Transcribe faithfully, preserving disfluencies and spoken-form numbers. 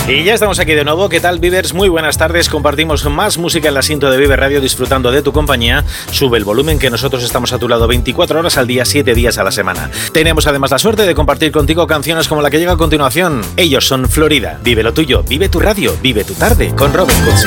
Y ya estamos aquí de nuevo. ¿Qué tal, Vivers? Muy buenas tardes. Compartimos más música en la cinta de Viver Radio, disfrutando de tu compañía. Sube el volumen, que nosotros estamos a tu lado veinticuatro horas al día, siete días a la semana. Tenemos además la suerte de compartir contigo canciones como la que llega a continuación. Ellos son Florida. Vive lo tuyo, vive tu radio, vive tu tarde con Robin Cootsy.